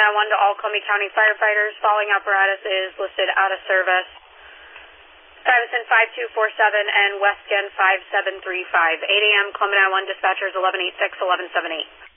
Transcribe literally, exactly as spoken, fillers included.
nine one to all Columbia County firefighters. Following apparatus is listed out of service. Stuyvesant five two four seven and Westgen five seven three five. eight A M Columbia nine one dispatchers eleven eighty-six, eleven seventy-eight.